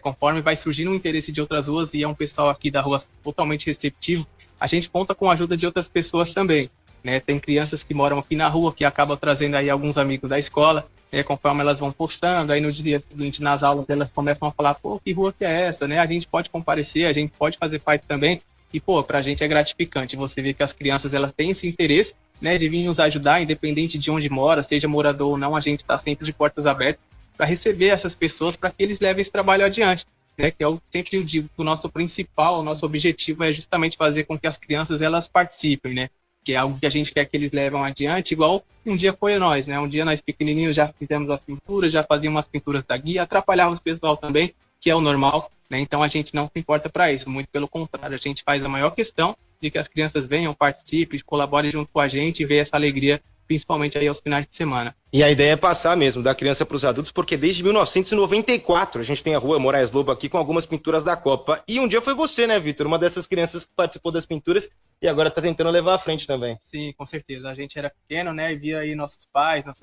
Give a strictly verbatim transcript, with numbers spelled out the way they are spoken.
Conforme vai surgindo um interesse de outras ruas e é um pessoal aqui da rua totalmente receptivo, a gente conta com a ajuda de outras pessoas também, né? Tem crianças que moram aqui na rua, que acabam trazendo aí alguns amigos da escola, né? Conforme elas vão postando, aí no dia seguinte, nas aulas, elas começam a falar, pô, que rua que é essa, né? A gente pode comparecer, a gente pode fazer parte também, e, pô, pra gente é gratificante você ver que as crianças, elas têm esse interesse, né, de vir nos ajudar, independente de onde mora, seja morador ou não, a gente está sempre de portas abertas para receber essas pessoas, para que eles levem esse trabalho adiante, né, que eu sempre digo que o nosso principal, o nosso objetivo é justamente fazer com que as crianças, elas participem, né, que é algo que a gente quer que eles levem adiante, igual um dia foi nós, né, um dia nós pequenininhos já fizemos as pinturas, já fazíamos as pinturas da guia, atrapalhávamos o pessoal também, que é o normal, né, então a gente não se importa para isso, muito pelo contrário, a gente faz a maior questão de que as crianças venham, participem, colaborem junto com a gente e ver essa alegria, principalmente aí aos finais de semana. E a ideia é passar mesmo, da criança para os adultos, porque desde mil novecentos e noventa e quatro a gente tem a Rua Moraes Lobo aqui com algumas pinturas da Copa. E um dia foi você, né, Vitor? Uma dessas crianças que participou das pinturas e agora está tentando levar à frente também. Sim, com certeza. A gente era pequeno, né, e via aí nossos pais, nossos